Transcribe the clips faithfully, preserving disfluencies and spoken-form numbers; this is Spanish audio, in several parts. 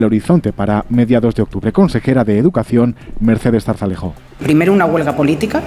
el horizonte para mediados de octubre. Consejera de Educación, Mercedes Zarzalejo. Primero, una huelga política.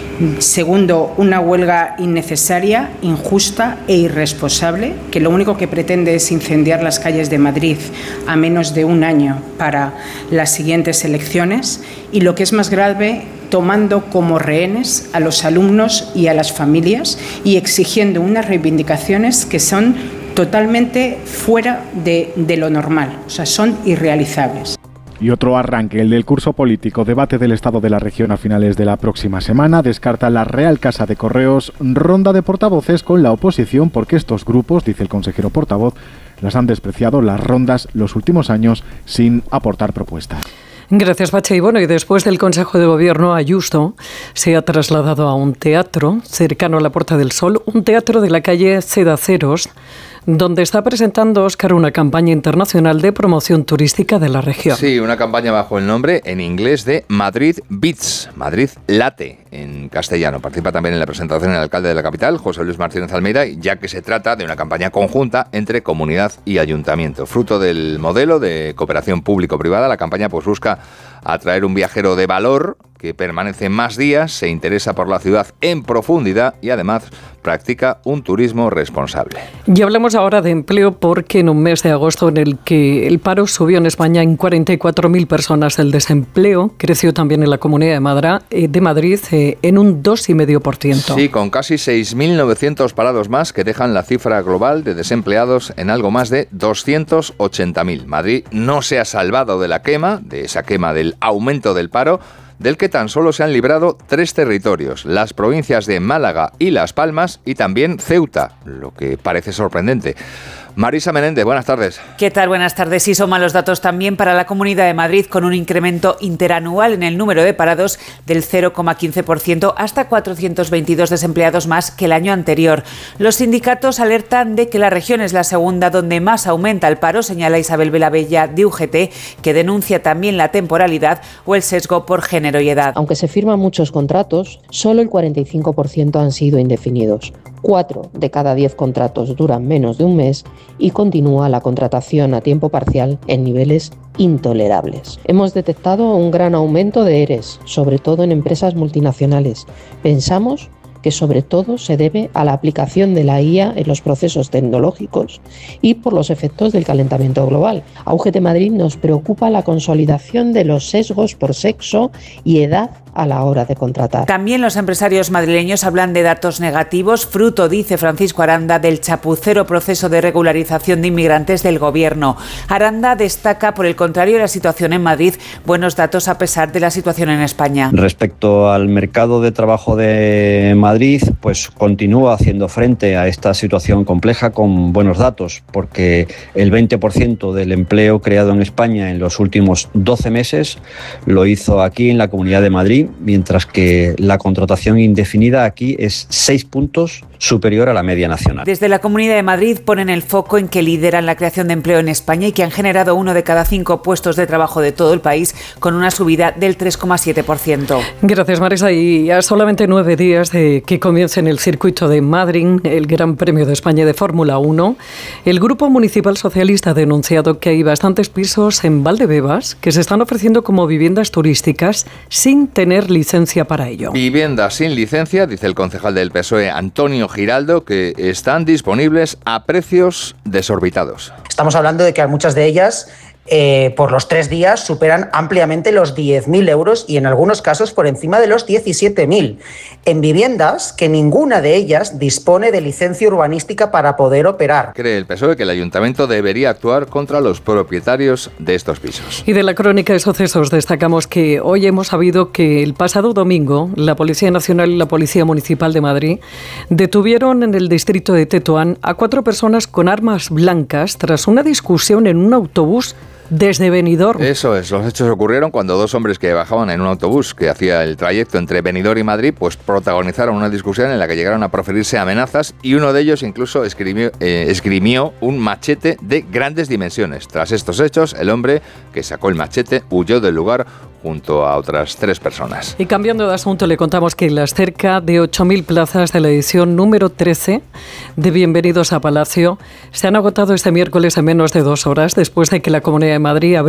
Segundo, una huelga innecesaria, injusta e irresponsable, que lo único que pretende es incendiar las calles de Madrid a menos de un año para las siguientes elecciones. Y lo que es más grave, tomando como rehenes a los alumnos y a las familias y exigiendo unas reivindicaciones que son totalmente fuera de, de lo normal, o sea, son irrealizables. Y otro arranque, el del curso político, debate del estado de la región a finales de la próxima semana. Descarta la Real Casa de Correos ronda de portavoces con la oposición porque estos grupos, dice el consejero portavoz, las han despreciado las rondas los últimos años sin aportar propuestas. Gracias, Pache. Y bueno, y después del Consejo de Gobierno, Ayuso se ha trasladado a un teatro cercano a la Puerta del Sol, un teatro de la calle Cedaceros, donde está presentando Óscar una campaña internacional de promoción turística de la región. Sí, una campaña bajo el nombre en inglés de Madrid Beats, Madrid Late en castellano. Participa también en la presentación el alcalde de la capital, José Luis Martínez Almeida, ya que se trata de una campaña conjunta entre comunidad y ayuntamiento. Fruto del modelo de cooperación público-privada, la campaña pues busca atraer un viajero de valor que permanece más días, se interesa por la ciudad en profundidad y además practica un turismo responsable. Y hablamos ahora de empleo porque en un mes de agosto en el que el paro subió en España en cuarenta y cuatro mil personas, el desempleo creció también en la Comunidad de Madrid, de Madrid eh, en un dos coma cinco por ciento. Sí, con casi seis mil novecientos parados más que dejan la cifra global de desempleados en algo más de doscientos ochenta mil. Madrid no se ha salvado de la quema, de esa quema del aumento del paro, del que tan solo se han librado tres territorios, las provincias de Málaga y Las Palmas y también Ceuta, lo que parece sorprendente. Marisa Menéndez, buenas tardes. ¿Qué tal? Buenas tardes. Sí, son malos datos también para la Comunidad de Madrid, con un incremento interanual en el número de parados del cero coma quince por ciento hasta cuatrocientos veintidós desempleados más que el año anterior. Los sindicatos alertan de que la región es la segunda donde más aumenta el paro, señala Isabel Velavella de U G T, que denuncia también la temporalidad o el sesgo por género y edad. Aunque se firman muchos contratos, solo el cuarenta y cinco por ciento han sido indefinidos. Cuatro de cada diez contratos duran menos de un mes y continúa la contratación a tiempo parcial en niveles intolerables. Hemos detectado un gran aumento de ERES, sobre todo en empresas multinacionales. Pensamos que sobre todo se debe a la aplicación de la I A en los procesos tecnológicos y por los efectos del calentamiento global. A U G T Madrid nos preocupa la consolidación de los sesgos por sexo y edad a la hora de contratar. También los empresarios madrileños hablan de datos negativos, fruto, dice Francisco Aranda, del chapucero proceso de regularización de inmigrantes del Gobierno. Aranda destaca, por el contrario, la situación en Madrid, buenos datos a pesar de la situación en España. Respecto al mercado de trabajo de Madrid, pues continúa haciendo frente a esta situación compleja con buenos datos, porque el veinte por ciento del empleo creado en España en los últimos doce meses lo hizo aquí en la Comunidad de Madrid, mientras que la contratación indefinida aquí es seis puntos superior a la media nacional. Desde la Comunidad de Madrid ponen el foco en que lideran la creación de empleo en España y que han generado uno de cada cinco puestos de trabajo de todo el país, con una subida del tres coma siete por ciento. Gracias, Marisa. Y a solamente nueve días de que comience en el circuito de Madrid el Gran Premio de España de Fórmula uno, el Grupo Municipal Socialista ha denunciado que hay bastantes pisos en Valdebebas que se están ofreciendo como viviendas turísticas sin tener licencia para ello. Viviendas sin licencia, dice el concejal del P S O E, Antonio Giraldo, que están disponibles a precios desorbitados. Estamos hablando de que muchas de ellas Eh, por los tres días superan ampliamente los diez mil euros y en algunos casos por encima de los diecisiete mil, en viviendas que ninguna de ellas dispone de licencia urbanística para poder operar. Cree el P S O E que el ayuntamiento debería actuar contra los propietarios de estos pisos. Y de la crónica de sucesos destacamos que hoy hemos sabido que el pasado domingo la Policía Nacional y la Policía Municipal de Madrid detuvieron en el distrito de Tetuán a cuatro personas con armas blancas tras una discusión en un autobús desde Benidorm. Eso es, los hechos ocurrieron cuando dos hombres que bajaban en un autobús que hacía el trayecto entre Benidorm y Madrid, pues protagonizaron una discusión en la que llegaron a proferirse amenazas y uno de ellos incluso esgrimió, eh, esgrimió un machete de grandes dimensiones. Tras estos hechos, el hombre que sacó el machete huyó del lugar junto a otras tres personas. Y cambiando de asunto, le contamos que las cerca de ocho mil plazas de la edición número trece de Bienvenidos a Palacio se han agotado este miércoles en menos de dos horas, después de que la Comunidad de Madrid abriera